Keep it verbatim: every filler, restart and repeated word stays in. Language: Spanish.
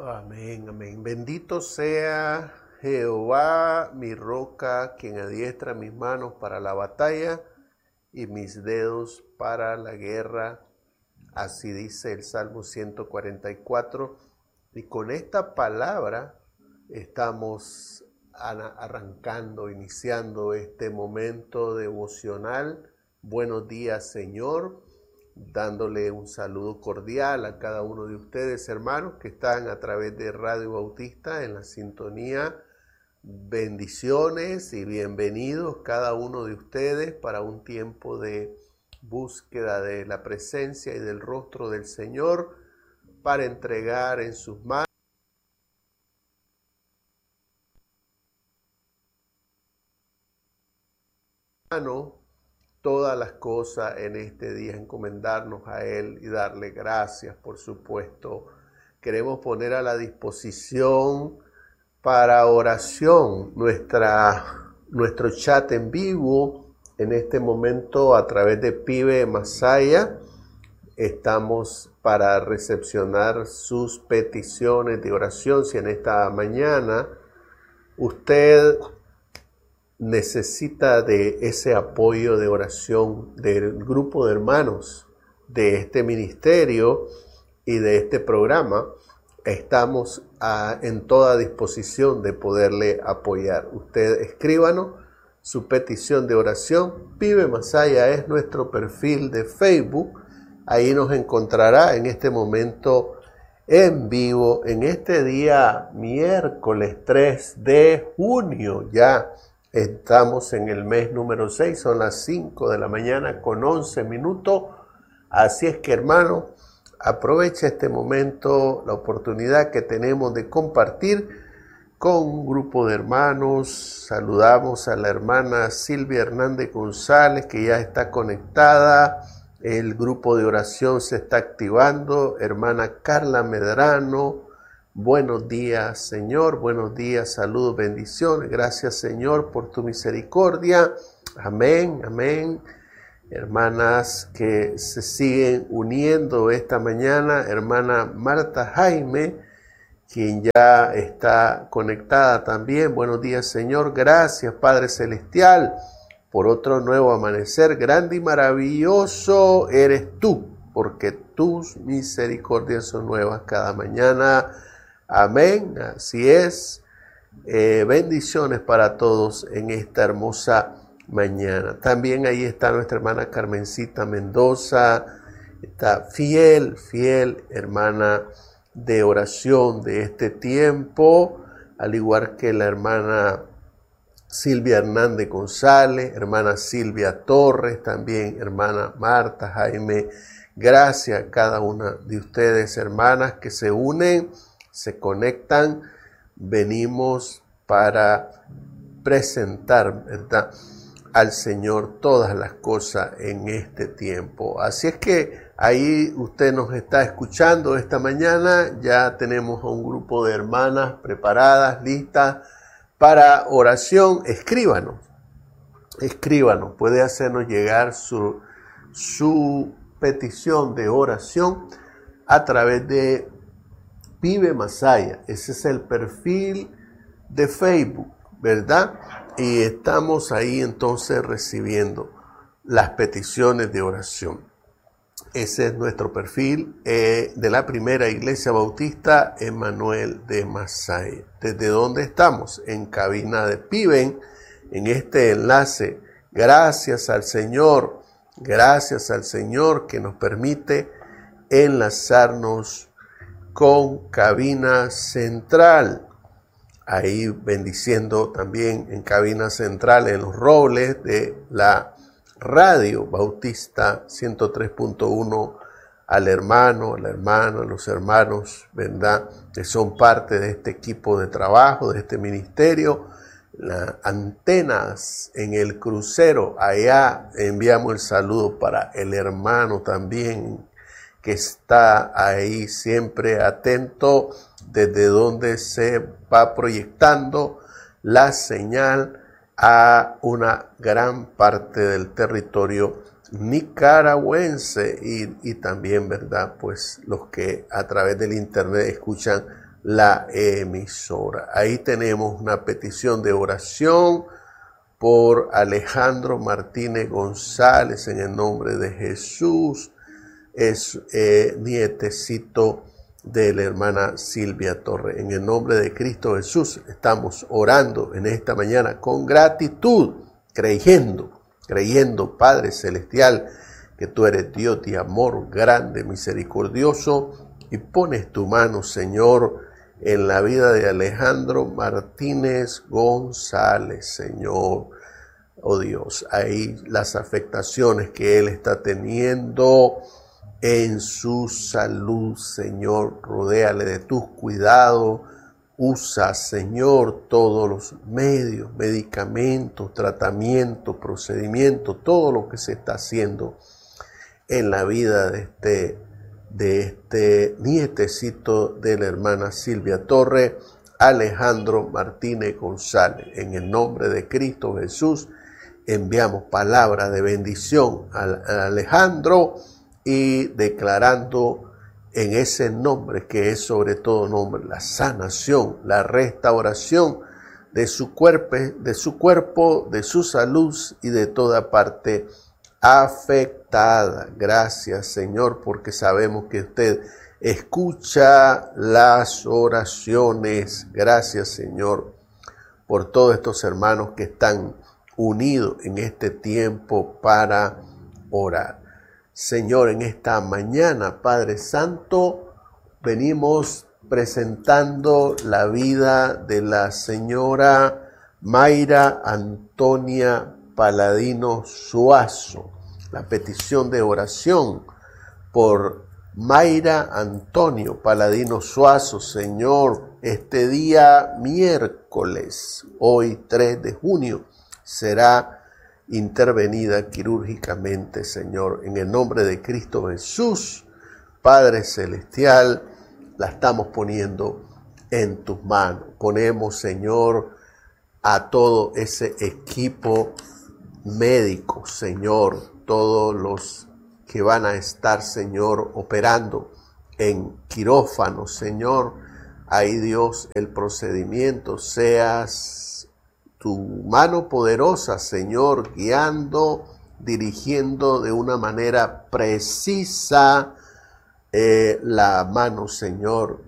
Amén, amén. Bendito sea Jehová, mi roca, quien adiestra mis manos para la batalla y mis dedos para la guerra. Así dice el Salmo ciento cuarenta y cuatro. Y con esta palabra estamos arrancando, iniciando este momento devocional. Buenos días, Señor. Dándole un saludo cordial a cada uno de ustedes, hermanos, que están a través de Radio Bautista en la sintonía. Bendiciones y bienvenidos cada uno de ustedes para un tiempo de búsqueda de la presencia y del rostro del Señor, para entregar en sus manos todas las cosas en este día, encomendarnos a Él y darle gracias, por supuesto. Queremos poner a la disposición para oración nuestra, nuestro chat en vivo en este momento a través de Pibe Masaya. Estamos para recepcionar sus peticiones de oración. Si en esta mañana usted necesita de ese apoyo de oración del grupo de hermanos de este ministerio y de este programa, estamos a, en toda disposición de poderle apoyar. Usted escríbanos su petición de oración. Pibe Masaya es nuestro perfil de Facebook. Ahí nos encontrará en este momento en vivo, en este día miércoles tres de junio. Ya estamos en el mes número seis, son las cinco de la mañana con once minutos. Así es que, hermano, aprovecha este momento, la oportunidad que tenemos de compartir con un grupo de hermanos. Saludamos a la hermana Silvia Hernández González, que ya está conectada. El grupo de oración se está activando. Hermana Carla Medrano. Buenos días, Señor. Buenos días, saludos, bendiciones. Gracias, Señor, por tu misericordia. Amén, amén. Hermanas que se siguen uniendo esta mañana. Hermana Marta Jaime, quien ya está conectada también. Buenos días, Señor. Gracias, Padre Celestial, por otro nuevo amanecer. Grande y maravilloso eres tú, porque tus misericordias son nuevas cada mañana. Amén, así es. Eh, bendiciones para todos en esta hermosa mañana. También ahí está nuestra hermana Carmencita Mendoza, está fiel, fiel hermana de oración de este tiempo, al igual que la hermana Silvia Hernández González, hermana Silvia Torres, también hermana Marta Jaime. Gracias a cada una de ustedes, hermanas, que se unen, se conectan. Venimos para presentar, ¿verdad?, al Señor todas las cosas en este tiempo. Así es que ahí usted nos está escuchando esta mañana. Ya tenemos a un grupo de hermanas preparadas, listas para oración. Escríbanos, escríbanos. Puede hacernos llegar su, su petición de oración a través de Pibe Masaya. Ese es el perfil de Facebook, ¿verdad? Y estamos ahí entonces recibiendo las peticiones de oración. Ese es nuestro perfil eh, de la Primera Iglesia Bautista Emanuel de Masaya. ¿Desde dónde estamos? En cabina de Piben, en este enlace. Gracias al Señor, gracias al Señor que nos permite enlazarnos con cabina central. Ahí bendiciendo también en cabina central, en los robles de la Radio Bautista ciento tres punto uno, al hermano, a la hermana, a los hermanos, ¿verdad?, que son parte de este equipo de trabajo, de este ministerio. Las antenas en el crucero, allá enviamos el saludo para el hermano también, que está ahí siempre atento, desde donde se va proyectando la señal a una gran parte del territorio nicaragüense y, y también, ¿verdad?, pues los que a través del internet escuchan la emisora. Ahí tenemos una petición de oración por Alejandro Martínez González, en el nombre de Jesús. Es eh, nietecito de la hermana Silvia Torre. En el nombre de Cristo Jesús estamos orando en esta mañana con gratitud, creyendo, creyendo, Padre Celestial, que tú eres Dios de amor grande, misericordioso, y pones tu mano, Señor, en la vida de Alejandro Martínez González, Señor. Oh Dios, ahí las afectaciones que él está teniendo en su salud, Señor, rodéale de tus cuidados. Usa, Señor, todos los medios, medicamentos, tratamientos, procedimientos, todo lo que se está haciendo en la vida de este, de este nietecito de la hermana Silvia Torre, Alejandro Martínez González. En el nombre de Cristo Jesús, enviamos palabra de bendición a Alejandro y declarando en ese nombre que es sobre todo nombre la sanación, la restauración de su cuerpo, de su cuerpo, de su salud y de toda parte afectada. Gracias, Señor, porque sabemos que usted escucha las oraciones. Gracias, Señor, por todos estos hermanos que están unidos en este tiempo para orar. Señor, en esta mañana, Padre Santo, venimos presentando la vida de la señora Mayra Antonia Paladino Suazo. La petición de oración por Mayra Antonio Paladino Suazo, Señor, este día miércoles, hoy tres de junio, será intervenida quirúrgicamente, Señor, en el nombre de Cristo Jesús. Padre Celestial, la estamos poniendo en tus manos. Ponemos, Señor, a todo ese equipo médico, Señor, todos los que van a estar, Señor, operando en quirófano, Señor. Ahí, Dios, el procedimiento seas tu mano poderosa, Señor, guiando, dirigiendo de una manera precisa eh, la mano, Señor,